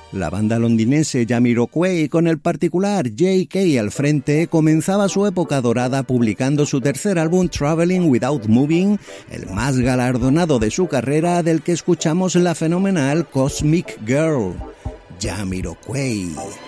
La banda londinense Jamiroquai, con el particular J.K. al frente, comenzaba su época dorada publicando su tercer álbum Traveling Without Moving, el más galardonado de su carrera, del que escuchamos la fenomenal Cosmic Girl. Jamiroquai.